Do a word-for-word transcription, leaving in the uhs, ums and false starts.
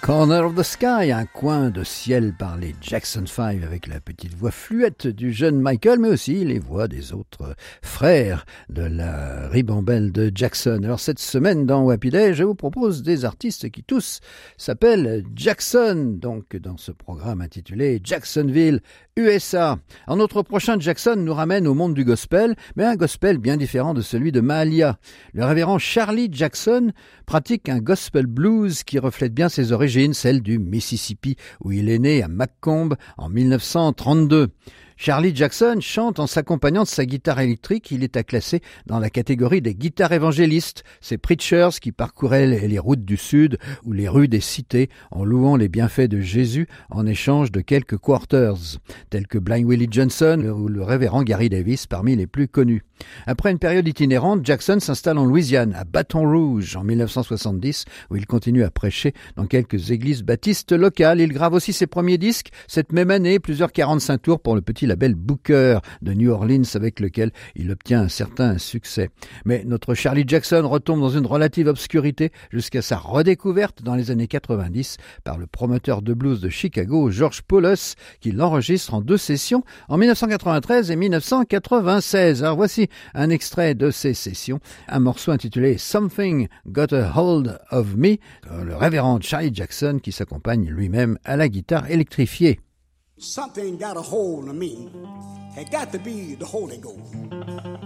Corner of the Sky, un coin de ciel par les Jackson five avec la petite voix fluette du jeune Michael, mais aussi les voix des autres frères de la ribambelle de Jackson. Alors cette semaine dans Happy Day, je vous propose des artistes qui tous s'appellent Jackson, donc dans ce programme intitulé Jacksonville, U S A. Alors notre prochain Jackson nous ramène au monde du gospel, mais un gospel bien différent de celui de Mahalia. Le révérend Charlie Jackson pratique un gospel blues qui reflète bien ses origines, celles du Mississippi, où il est né à Macomb en mille neuf cent trente-deux. Charlie Jackson chante en s'accompagnant de sa guitare électrique. Il est à classer dans la catégorie des guitares évangélistes, ces preachers qui parcouraient les routes du Sud ou les rues des cités en louant les bienfaits de Jésus en échange de quelques quarters, tels que Blind Willie Johnson ou le révérend Gary Davis parmi les plus connus. Après une période itinérante, Jackson s'installe en Louisiane, à Baton Rouge, en mille neuf cent soixante-dix, où il continue à prêcher dans quelques églises baptistes locales. Il grave aussi ses premiers disques cette même année, plusieurs quarante-cinq tours pour le petit label Booker de New Orleans, avec lequel il obtient un certain succès. Mais notre Charlie Jackson retombe dans une relative obscurité jusqu'à sa redécouverte dans les années quatre-vingt-dix par le promoteur de blues de Chicago, George Paulus, qui l'enregistre en deux sessions en mille neuf cent quatre-vingt-treize et mille neuf cent quatre-vingt-seize. Alors voici un extrait de ces sessions, un morceau intitulé Something Got a Hold of Me, le révérend Charlie Jackson qui s'accompagne lui-même à la guitare électrifiée. Something got a hold of me. It got to be the Holy Ghost.